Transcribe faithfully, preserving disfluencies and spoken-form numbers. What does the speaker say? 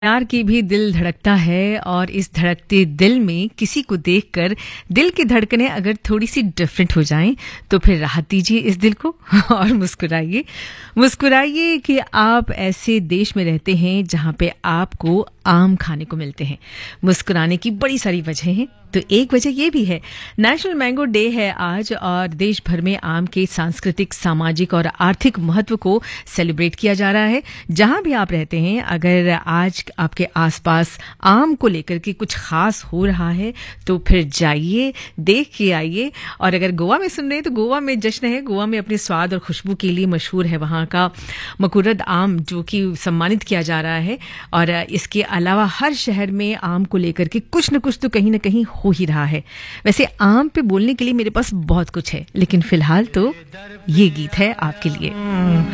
प्यार की भी दिल धड़कता है और इस धड़कते दिल में किसी को देखकर दिल की धड़कनें अगर थोड़ी सी डिफरेंट हो जाएं तो फिर राहत दीजिए इस दिल को और मुस्कुराइए मुस्कुराइए कि आप ऐसे देश में रहते हैं जहां पे आपको आम खाने को मिलते हैं। मुस्कुराने की बड़ी सारी वजह हैं, तो एक वजह यह भी है नेशनल मैंगो डे है आज और देश भर में आम के सांस्कृतिक, सामाजिक और आर्थिक महत्व को सेलिब्रेट किया जा रहा है। जहां भी आप रहते हैं, अगर आज आपके आसपास आम को लेकर के कुछ खास हो रहा है तो फिर जाइए, देख के आइए। और अगर गोवा में सुन रहे हैं तो गोवा में जश्न है। गोवा में अपने स्वाद और खुशबू के लिए मशहूर है वहां का मकुरद आम, जो कि सम्मानित किया जा रहा है। और इसके अलावा हर शहर में आम को लेकर के कुछ न कुछ तो कहीं ना कहीं हो ही रहा है। वैसे आम पे बोलने के लिए मेरे पास बहुत कुछ है, लेकिन फिलहाल तो ये गीत है आपके लिए।